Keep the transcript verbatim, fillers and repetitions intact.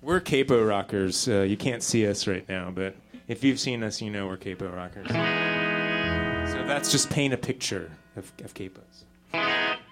We're capo rockers. Uh, you can't see us right now, but if you've seen us, you know we're capo rockers. So that's just paint a picture of, of capos.